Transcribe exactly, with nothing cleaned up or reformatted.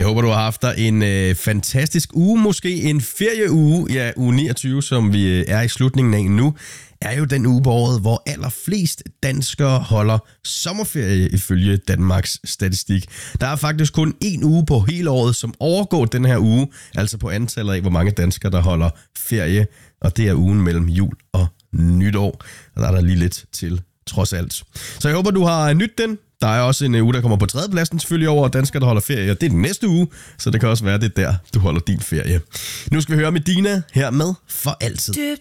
Jeg håber, du har haft dig en øh, fantastisk uge, måske en ferieuge. Ja, uge niogtyve, som vi øh, er i slutningen af nu, er jo den uge på året, hvor allerflest danskere holder sommerferie ifølge Danmarks statistik. Der er faktisk kun en uge på hele året, som overgår den her uge, altså på antallet af, hvor mange danskere, der holder ferie, og det er ugen mellem jul og nytår. Og der er der lige lidt til, trods alt. Så jeg håber, du har nydt den. Der er også en uge, der kommer på tredjepladsen selvfølgelig over danskere, der holder ferie, og det er den næste uge, så det kan også være, det er der, du holder din ferie. Nu skal vi høre Medina her med For Altid. Dybt